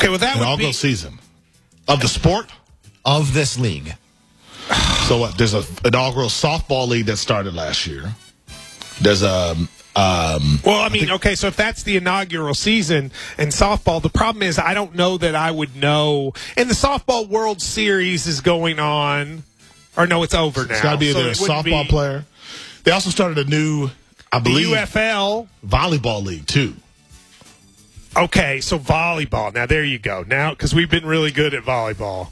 Okay, well, that would inaugural season of the sport of this league. So what? There's an inaugural softball league that started last year. There's a okay, so if that's the inaugural season in softball, the problem is I don't know that I would know. And the softball World Series is going on, or no, it's over now. It's got to be either a softball player. They also started a new, I believe, the UFL volleyball league too. Okay, so volleyball. Now there you go. Now because we've been really good at volleyball.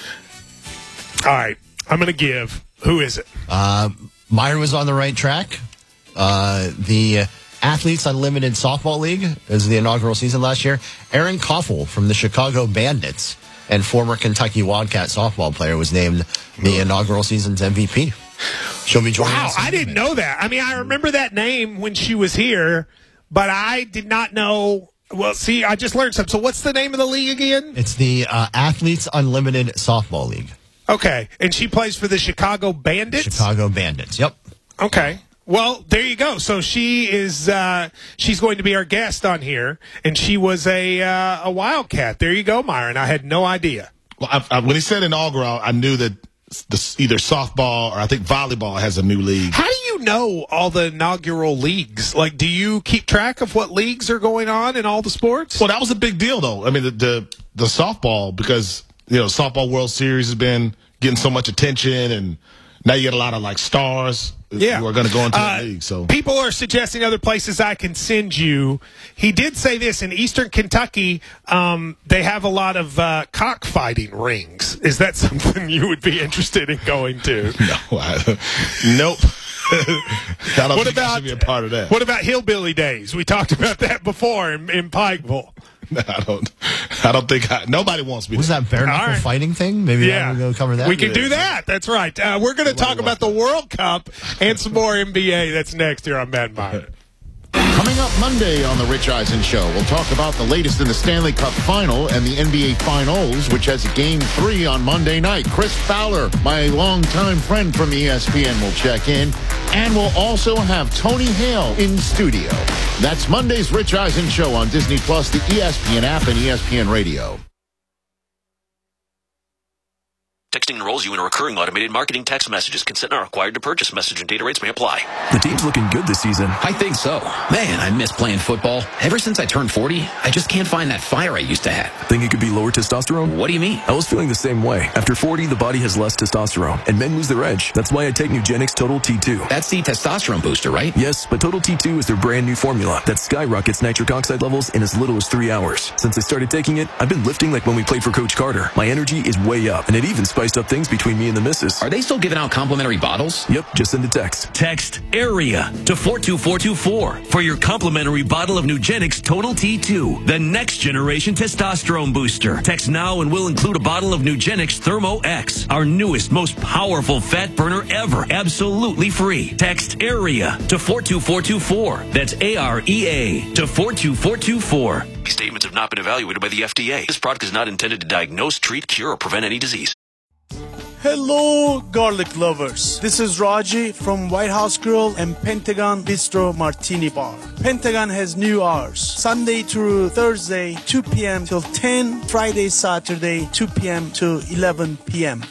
All right, I'm going to give. Who is it? Myron was on the right track. The Athletes Unlimited Softball League is the inaugural season last year. Aaron Koffel from the Chicago Bandits and former Kentucky Wildcat softball player was named the inaugural season's MVP. She'll be joining us. Wow, I didn't know that. I mean, I remember that name when she was here, but I did not know. Well, see, I just learned something. So what's the name of the league again? It's the Athletes Unlimited Softball League. Okay, and she plays for the Chicago Bandits? Chicago Bandits, yep. Okay. Well, there you go. So she is she's going to be our guest on here, and she was a Wildcat. There you go, Myron. I had no idea. Well, when he said inaugural, I knew that either softball or I think volleyball has a new league. How do you know all the inaugural leagues? Like, do you keep track of what leagues are going on in all the sports? Well, that was a big deal, though. I mean, the softball, because, softball World Series has been getting so much attention, and now you get a lot of, stars who are going to go into the league. So people are suggesting other places I can send you. He did say this, in Eastern Kentucky, they have a lot of cockfighting rings. Is that something you would be interested in going to? No. Nope. I don't think I should be a part of that. What about Hillbilly Days? We talked about that before in Pikeville. I don't think nobody wants me. Was that bare knuckle fighting thing? Maybe we'll go cover that. We can do that. That's right. We're going to talk about the World Cup and some more NBA. That's next here on Mad Myron. Coming up Monday on The Rich Eisen Show, we'll talk about the latest in the Stanley Cup Final and the NBA Finals, which has Game 3 on Monday night. Chris Fowler, my longtime friend from ESPN, will check in. And we'll also have Tony Hale in studio. That's Monday's Rich Eisen Show on Disney+, the ESPN app, and ESPN Radio. Texting enrolls you in a recurring automated marketing text messages. Consent not required to purchase. Message and data rates may apply. The team's looking good this season. I think so. Man, I miss playing football. Ever since I turned 40, I just can't find that fire I used to have. Think it could be lower testosterone? What do you mean? I was feeling the same way. After 40, the body has less testosterone, and men lose their edge. That's why I take Nugenix Total T2. That's the testosterone booster, right? Yes, but Total T2 is their brand new formula that skyrockets nitric oxide levels in as little as 3 hours. Since I started taking it, I've been lifting like when we played for Coach Carter. My energy is way up, and it even spiced up things between me and the missus. Are they still giving out complimentary bottles? Yep, just send a text. Text AREA to 42424 for your complimentary bottle of Nugenix Total T2, the next generation testosterone booster. Text now and we'll include a bottle of Nugenix Thermo X, our newest, most powerful fat burner ever, absolutely free. Text AREA to 42424. That's AREA to 42424. These statements have not been evaluated by the FDA. This product is not intended to diagnose, treat, cure, or prevent any disease. Hello, garlic lovers. This is Raji from White House Grill and Pentagon Bistro Martini Bar. Pentagon has new hours. Sunday through Thursday, 2 p.m. till 10. Friday, Saturday, 2 p.m. to 11 p.m.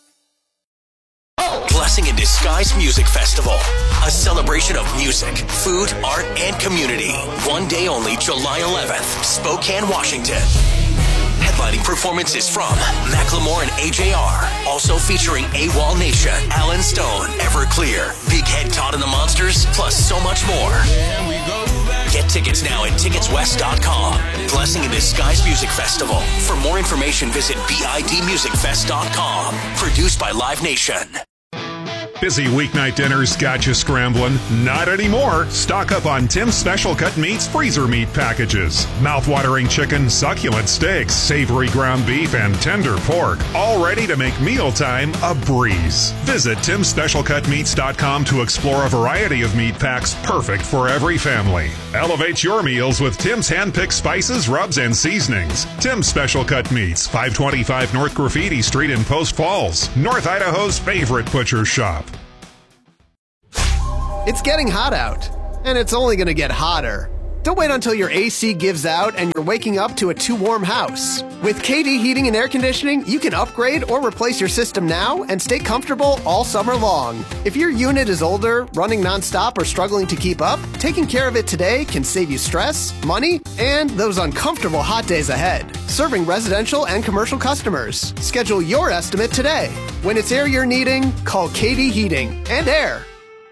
Blessing in Disguise Music Festival. A celebration of music, food, art, and community. One day only, July 11th, Spokane, Washington. Headlining performances from Macklemore and AJR. Also featuring AWOL Nation, Alan Stone, Everclear, Big Head Todd and the Monsters, plus so much more. Get tickets now at ticketswest.com. Blessing in Disguise Music Festival. For more information, visit bidmusicfest.com. Produced by Live Nation. Busy weeknight dinners got you scrambling? Not anymore. Stock up on Tim's Special Cut Meats freezer meat packages. Mouth-watering chicken, succulent steaks, savory ground beef, and tender pork. All ready to make mealtime a breeze. Visit Tim'sSpecialCutMeats.com to explore a variety of meat packs perfect for every family. Elevate your meals with Tim's hand-picked spices, rubs, and seasonings. Tim's Special Cut Meats, 525 North Graffiti Street in Post Falls, North Idaho's favorite butcher shop. It's getting hot out, and it's only going to get hotter. Don't wait until your AC gives out and you're waking up to a too warm house. With KD Heating and Air Conditioning, you can upgrade or replace your system now and stay comfortable all summer long. If your unit is older, running nonstop, or struggling to keep up, taking care of it today can save you stress, money, and those uncomfortable hot days ahead. Serving residential and commercial customers. Schedule your estimate today. When it's air you're needing, call KD Heating and Air.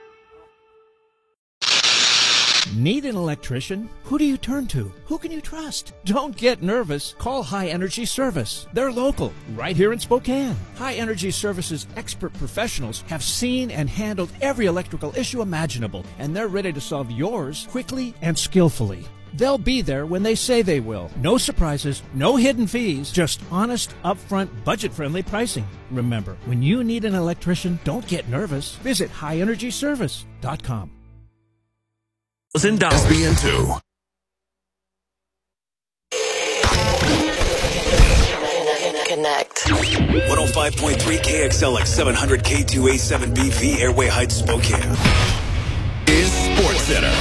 Need an electrician? Who do you turn to? Who can you trust? Don't get nervous. Call High Energy Service. They're local, right here in Spokane. High Energy Service's expert professionals have seen and handled every electrical issue imaginable, and they're ready to solve yours quickly and skillfully. They'll be there when they say they will. No surprises, no hidden fees, just honest, upfront, budget-friendly pricing. Remember, when you need an electrician, don't get nervous. Visit highenergyservice.com. SBN2. Connect. 105.3 KXLX 700 K2A7BV Airway Heights Spokane is Sports Center.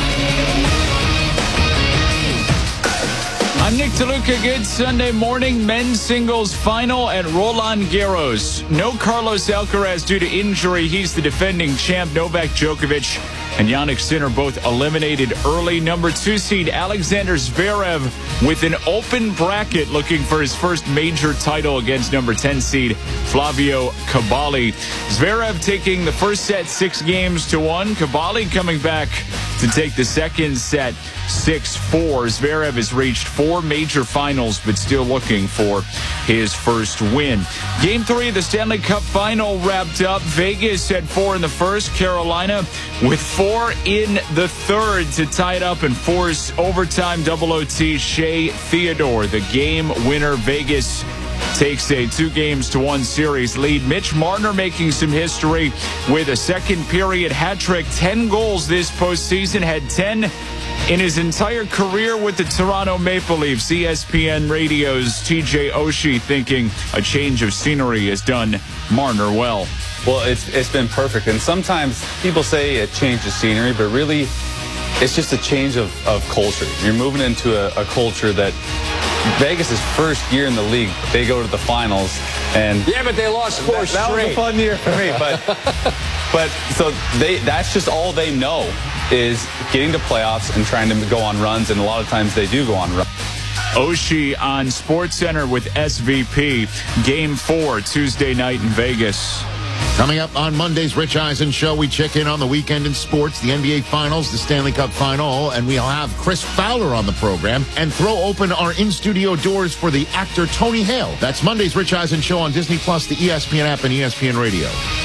I'm Nick DeLuca. Good Sunday morning. Men's singles final at Roland Garros. No Carlos Alcaraz due to injury. He's the defending champ. Novak Djokovic and Jannik Sinner both eliminated early. Number 2 seed Alexander Zverev with an open bracket looking for his first major title against number 10 seed Flavio Cabali. Zverev taking the first set 6-1. Cabali coming back to take the second set 6-4. Zverev has reached 4 major finals, but still looking for his first win. Game 3 of the Stanley Cup final wrapped up. Vegas had 4 in the first. Carolina with 4 in the third to tie it up and force overtime double OT. Shea Theodore, the game winner. Vegas takes a 2-1 series lead. Mitch Marner making some history with a second period hat trick. 10 goals this postseason, had 10 in his entire career with the Toronto Maple Leafs. ESPN Radio's TJ Oshie thinking a change of scenery has done Marner well. Well, it's been perfect. And sometimes people say a change of scenery, but really it's just a change of culture. You're moving into a culture that Vegas' first year in the league, they go to the finals, and yeah, but they lost 4 straight. That was a fun year for me, but so that's just all they know is getting to playoffs and trying to go on runs, and a lot of times they do go on runs. Oshie on SportsCenter with SVP. Game 4 Tuesday night in Vegas. Coming up on Monday's Rich Eisen Show, we check in on the weekend in sports, the NBA Finals, the Stanley Cup Final, and we'll have Chris Fowler on the program and throw open our in-studio doors for the actor Tony Hale. That's Monday's Rich Eisen Show on Disney+, the ESPN app, and ESPN Radio.